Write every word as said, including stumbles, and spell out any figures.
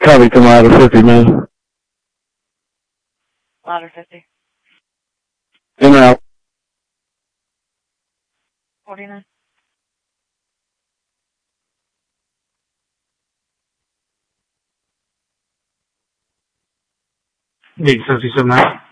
Probably come out of fifty, man. Louder fifty. In or out. forty-nine. eight fifty-seven.